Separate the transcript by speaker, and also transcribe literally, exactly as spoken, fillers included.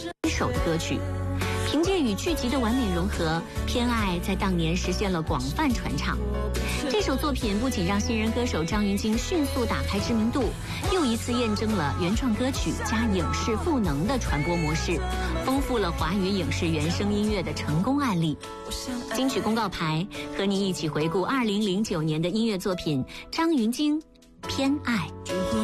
Speaker 1: 一首的歌曲。凭借与剧集的完美融合，《偏爱》在当年实现了广泛传唱。这首作品不仅让新人歌手张芸京迅速打开知名度，又一次验证了原创歌曲加影视赋能的传播模式，丰富了华语影视原声音乐的成功案例。金曲公告牌和你一起回顾二零零九年的音乐作品张芸京《偏爱》。